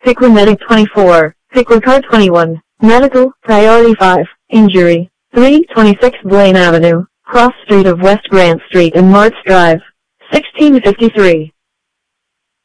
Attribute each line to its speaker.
Speaker 1: Piqua Medic 24, Piqua Car 21, Medical, Priority 5, Injury, 326 Blaine Avenue, Cross Street of West Grant Street and Marts Drive, 1653.